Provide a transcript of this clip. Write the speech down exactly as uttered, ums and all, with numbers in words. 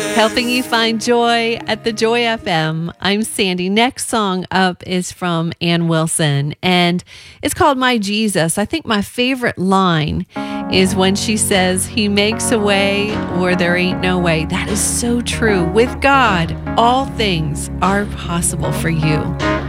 Helping you find joy at the Joy F M. I'm Sandy. Next song up is from Ann Wilson, and it's called My Jesus. I think my favorite line is when she says, He makes a way where there ain't no way. That is so true. With God, all things are possible for you.